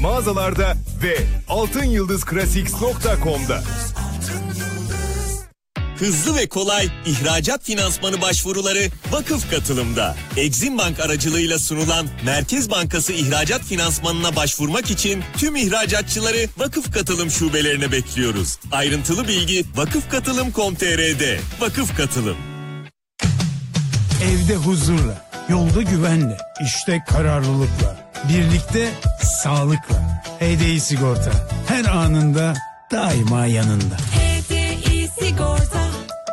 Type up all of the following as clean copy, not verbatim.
mağazalarda ve altınyıldızclassics.com'da. Hızlı ve kolay ihracat finansmanı başvuruları Vakıf Katılım'da. Exim Bank aracılığıyla sunulan Merkez Bankası ihracat finansmanına başvurmak için tüm ihracatçıları Vakıf Katılım şubelerine bekliyoruz. Ayrıntılı bilgi vakıfkatılım.com.tr'de. Vakıf Katılım. Evde huzurla, yolda güvenle, işte kararlılıkla, birlikte sağlıkla. HDI Sigorta her anında daima yanında. HDI Sigorta.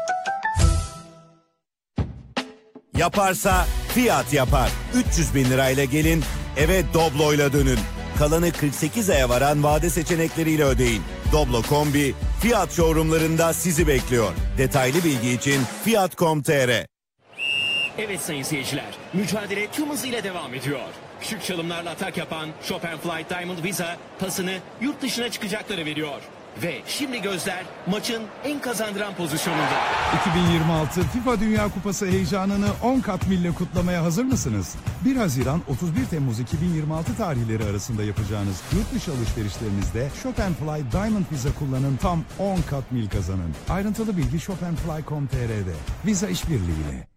Yaparsa Fiat yapar. 300 bin lirayla gelin, eve Doblo'yla dönün. Kalanı 48 aya varan vade seçenekleriyle ödeyin. Doblo Kombi Fiat showroomlarında sizi bekliyor. Detaylı bilgi için fiat.com.tr. Evet sayın seyirciler, mücadele tüm hızıyla devam ediyor. Küçük çalımlarla atak yapan Chopin Flight Diamond Visa pasını yurt dışına çıkacaklara veriyor. Ve şimdi gözler maçın en kazandıran pozisyonunda. 2026 FIFA Dünya Kupası heyecanını 10 kat mille kutlamaya hazır mısınız? 1 Haziran 31 Temmuz 2026 tarihleri arasında yapacağınız yurt dışı alışverişlerinizde Chopin Fly Diamond Visa kullanın, tam 10 kat mil kazanın. Ayrıntılı bilgi chopinfly.com.tr'de. Visa işbirliğiyle.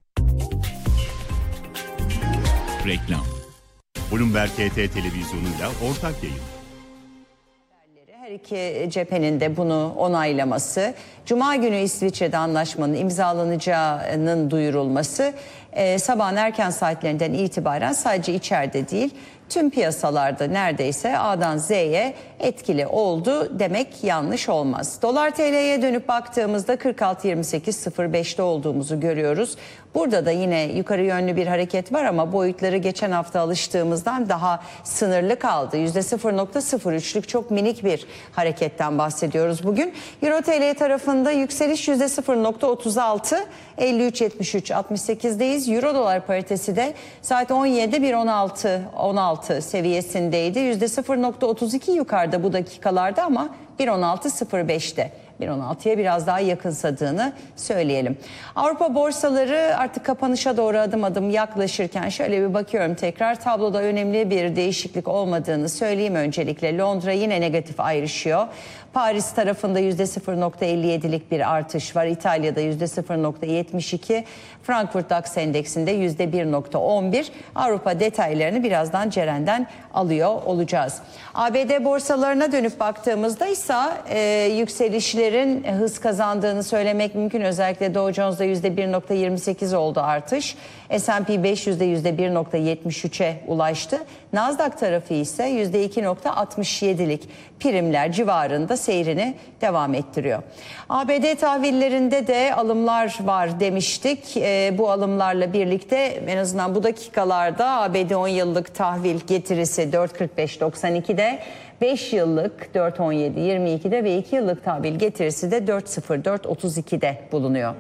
Reklam. Bloomberg KT televizyonuyla ortak yayın. Her iki cephenin de bunu onaylaması, Cuma günü İsviçre'de anlaşmanın imzalanacağının duyurulması, sabahın erken saatlerinden itibaren sadece içeride değil, tüm piyasalarda neredeyse A'dan Z'ye etkili oldu demek yanlış olmaz. Dolar TL'ye dönüp baktığımızda 46.28.05'te olduğumuzu görüyoruz. Burada da yine yukarı yönlü bir hareket var ama boyutları geçen hafta alıştığımızdan daha sınırlı kaldı. %0.03'lük çok minik bir hareketten bahsediyoruz bugün. Euro TL tarafında yükseliş %0.36, 53.73.68'deyiz. Euro dolar paritesi de saat 17'de 1.16 seviyesindeydi. %0.32 yukarıda bu dakikalarda ama 1.16.05'te. 1.16'ya biraz daha yakınsadığını söyleyelim. Avrupa borsaları artık kapanışa doğru adım adım yaklaşırken şöyle bir bakıyorum tekrar. Tabloda önemli bir değişiklik olmadığını söyleyeyim öncelikle. Londra yine negatif ayrışıyor. Paris tarafında %0.57'lik bir artış var. İtalya'da %0.72. Frankfurt DAX endeksinde %1.11. Avrupa detaylarını birazdan Ceren'den alıyor olacağız. ABD borsalarına dönüp baktığımızda ise yükselişlerin hız kazandığını söylemek mümkün. Özellikle Dow Jones'da %1.28 oldu artış. S&P 500'de %1.73'e ulaştı. Nasdaq tarafı ise %2.67'lik primler civarında seyrini devam ettiriyor. ABD tahvillerinde de alımlar var demiştik. Bu alımlarla birlikte en azından bu dakikalarda ABD 10 yıllık tahvil getirisi 4.45.92'de, 5 yıllık 4.17.22'de ve 2 yıllık tahvil getirisi de 4.04.32'de bulunuyor.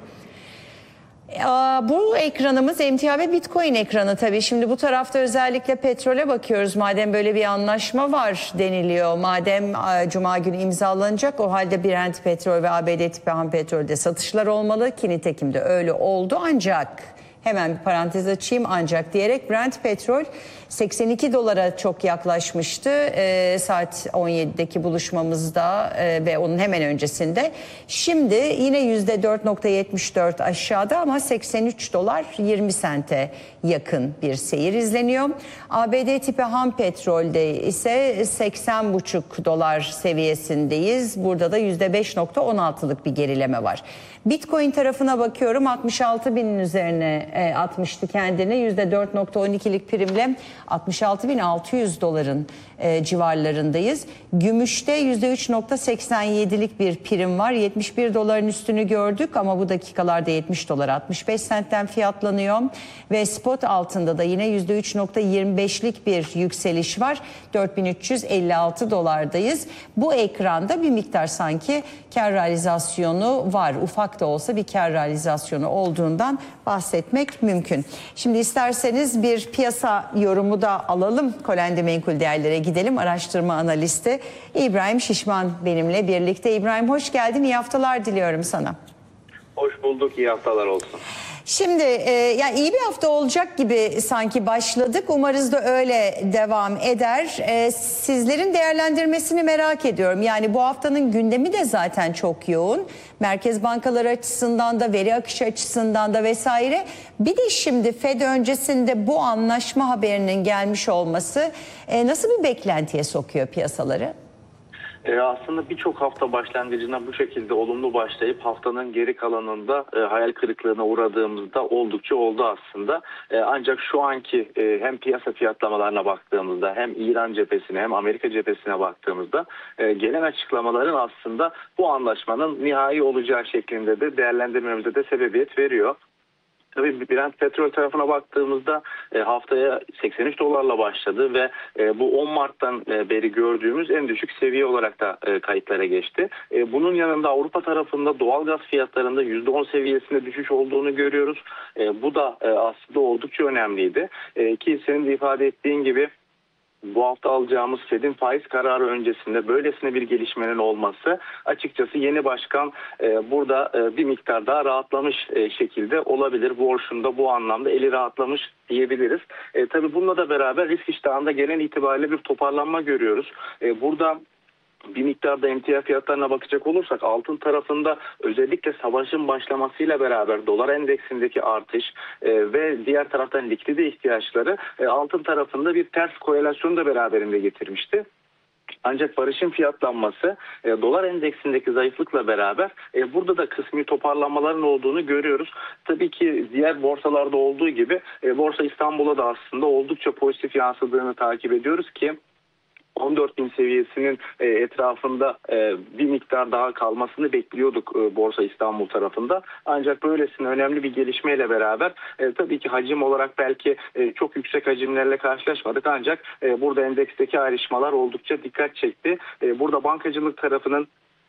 Bu ekranımız emtia ve Bitcoin ekranı tabii. Şimdi bu tarafta özellikle petrole bakıyoruz. Madem böyle bir anlaşma var deniliyor. Madem Cuma günü imzalanacak, o halde Brent petrol ve ABD tipi ham petrolde satışlar olmalı ki nitekim de öyle oldu. Ancak hemen bir parantez açayım, ancak diyerek Brent petrol 82 dolara çok yaklaşmıştı saat 17'deki buluşmamızda ve onun hemen öncesinde. Şimdi yine %4.74 aşağıda ama 83 dolar 20 sente yakın bir seyir izleniyor. ABD tipi ham petrolde ise 80,5 dolar seviyesindeyiz. Burada da %5.16'lık bir gerileme var. Bitcoin tarafına bakıyorum, 66 binin üzerine atmıştı kendini. %4.12'lik primle 66.600 doların civarlarındayız. Gümüşte %3.87'lik bir prim var. 71 doların üstünü gördük ama bu dakikalarda 70 dolar 65 sentten fiyatlanıyor. Ve spot altında da yine %3.25'lik bir yükseliş var. 4356 dolardayız. Bu ekranda bir miktar sanki kar realizasyonu var. Ufak da olsa bir kar realizasyonu olduğundan bahsetmek mümkün. Şimdi isterseniz bir piyasa yorumu da alalım. Kolendi Menkul Değerler'e gidelim. Araştırma analisti İbrahim Şişman benimle birlikte. İbrahim hoş geldin. İyi haftalar diliyorum sana. Hoş bulduk. İyi haftalar olsun. Şimdi yani iyi bir hafta olacak gibi sanki başladık. Umarız da öyle devam eder. Sizlerin değerlendirmesini merak ediyorum. Yani bu haftanın gündemi de zaten çok yoğun. Merkez bankaları açısından da, veri akışı açısından da vesaire. Bir de şimdi Fed öncesinde bu anlaşma haberinin gelmiş olması nasıl bir beklentiye sokuyor piyasaları? Aslında birçok hafta başlangıcına bu şekilde olumlu başlayıp haftanın geri kalanında hayal kırıklığına uğradığımızda oldukça oldu aslında. Ancak şu anki hem piyasa fiyatlamalarına baktığımızda hem İran cephesine hem Amerika cephesine baktığımızda gelen açıklamaların aslında bu anlaşmanın nihai olacağı şeklinde de değerlendirmemize de sebebiyet veriyor. Tabii Brent petrol tarafına baktığımızda haftaya 83 dolarla başladı ve bu 10 Mart'tan beri gördüğümüz en düşük seviye olarak da kayıtlara geçti. Bunun yanında Avrupa tarafında doğalgaz fiyatlarında %10 seviyesinde düşüş olduğunu görüyoruz. Bu da aslında oldukça önemliydi. Ki senin de ifade ettiğin gibi bu hafta alacağımız Fed'in faiz kararı öncesinde böylesine bir gelişmenin olması açıkçası yeni başkan burada bir miktar daha rahatlamış şekilde olabilir. Borçunda bu anlamda eli rahatlamış diyebiliriz. Tabii bununla da beraber risk iştahında gelen itibariyle bir toparlanma görüyoruz. Burada bir miktarda emtia fiyatlarına bakacak olursak altın tarafında özellikle savaşın başlamasıyla beraber dolar endeksindeki artış ve diğer taraftan likidite ihtiyaçları altın tarafında bir ters korelasyon da beraberinde getirmişti. Ancak barışın fiyatlanması dolar endeksindeki zayıflıkla beraber burada da kısmi toparlanmaların olduğunu görüyoruz. Tabii ki diğer borsalarda olduğu gibi Borsa İstanbul'a da aslında oldukça pozitif yansıdığını takip ediyoruz ki 14.000 seviyesinin etrafında bir miktar daha kalmasını bekliyorduk Borsa İstanbul tarafında. Ancak böylesine önemli bir gelişmeyle beraber tabii ki hacim olarak belki çok yüksek hacimlerle karşılaşmadık. Ancak burada endeksteki ayrışmalar oldukça dikkat çekti. Burada bankacılık tarafının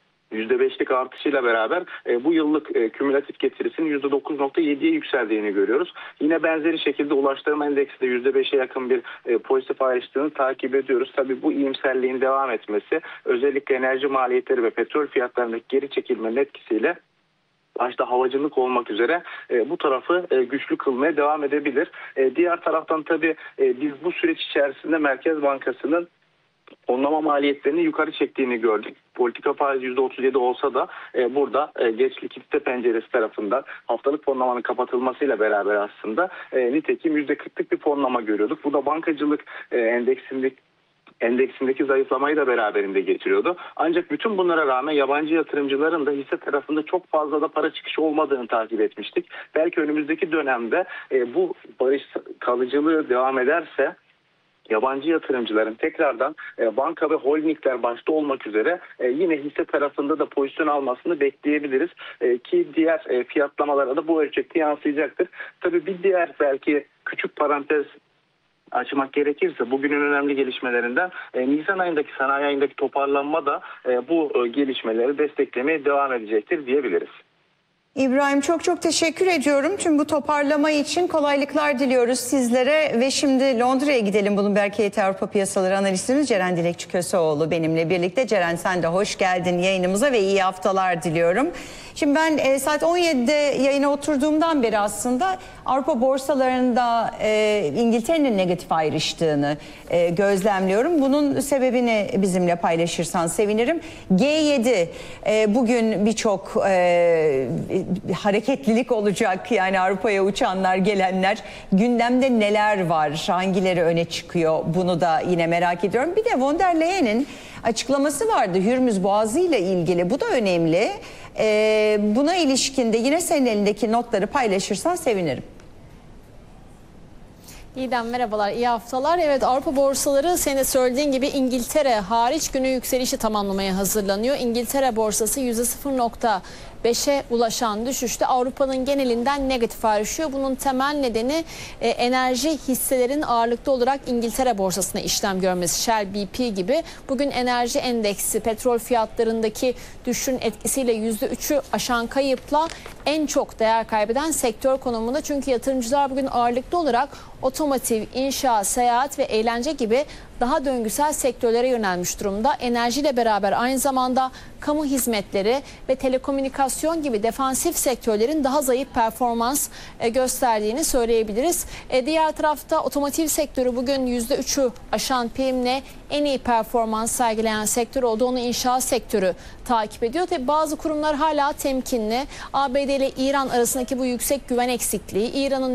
%5'lik artışıyla beraber bu yıllık kümülatif getirisinin %9.7'ye yükseldiğini görüyoruz. Yine benzeri şekilde ulaştırma endeksi de %5'e yakın bir pozitif ayrıştığını takip ediyoruz. Tabii bu iyimserliğin devam etmesi özellikle enerji maliyetleri ve petrol fiyatlarındaki geri çekilmenin etkisiyle başta havacılık olmak üzere bu tarafı güçlü kılmaya devam edebilir. Diğer taraftan tabii biz bu süreç içerisinde Merkez Bankası'nın fonlama maliyetlerini yukarı çektiğini gördük. Politika faizi %37 olsa da burada geç likidite penceresi tarafından haftalık fonlamanın kapatılmasıyla beraber aslında nitekim %40'lık bir fonlama görüyorduk. Bu da bankacılık endeksindeki zayıflamayı da beraberinde getiriyordu. Ancak bütün bunlara rağmen yabancı yatırımcıların da hisse tarafında çok fazla da para çıkışı olmadığını takip etmiştik. Belki önümüzdeki dönemde bu barış kalıcılığı devam ederse yabancı yatırımcıların tekrardan banka ve holdingler başta olmak üzere yine hisse tarafında da pozisyon almasını bekleyebiliriz. Ki diğer fiyatlamalara da bu ölçekte yansıyacaktır. Tabii bir diğer belki küçük parantez açmak gerekirse bugünün önemli gelişmelerinden Nisan ayındaki sanayi ayındaki toparlanma da bu gelişmeleri desteklemeye devam edecektir diyebiliriz. İbrahim çok teşekkür ediyorum. Tüm bu toparlama için kolaylıklar diliyoruz sizlere ve şimdi Londra'ya gidelim. Bloomberg Heyeti Avrupa Piyasaları Analistimiz Ceren Dilekçi-Köseoğlu benimle birlikte. Ceren sen de hoş geldin yayınımıza ve iyi haftalar diliyorum. Şimdi ben saat 17'de yayına oturduğumdan beri aslında Avrupa borsalarında İngiltere'nin negatif ayrıştığını gözlemliyorum. Bunun sebebini bizimle paylaşırsan sevinirim. G7 bugün birçok hareketlilik olacak. Yani Avrupa'ya uçanlar, gelenler. Gündemde neler var? Hangileri öne çıkıyor? Bunu da yine merak ediyorum. Bir de von der Leyen'in açıklaması vardı Hürmüz Boğazı ile ilgili. Bu da önemli. Buna ilişkin de yine senin elindeki notları paylaşırsan sevinirim. İyiden merhabalar, iyi haftalar. Evet, Avrupa borsaları senin de söylediğin gibi İngiltere hariç günü yükselişi tamamlamaya hazırlanıyor. İngiltere borsası %0.5'e ulaşan düşüşte Avrupa'nın genelinden negatif ayrışıyor. Bunun temel nedeni enerji hisselerin ağırlıklı olarak İngiltere borsasına işlem görmesi. Shell, BP gibi. Bugün enerji endeksi petrol fiyatlarındaki düşüşün etkisiyle %3'ü aşan kayıpla en çok değer kaybeden sektör konumunda. Çünkü yatırımcılar bugün ağırlıklı olarak otomotiv, inşaat, seyahat ve eğlence gibi daha döngüsel sektörlere yönelmiş durumda. Enerjiyle beraber aynı zamanda kamu hizmetleri ve telekomünikasyon gibi defansif sektörlerin daha zayıf performans gösterdiğini söyleyebiliriz. Diğer tarafta otomotiv sektörü bugün %3'ü aşan primle en iyi performans sergileyen sektör oldu. Onu inşaat sektörü takip ediyor. Tabii bazı kurumlar hala temkinli. ABD ile İran arasındaki bu yüksek güven eksikliği, İran'ın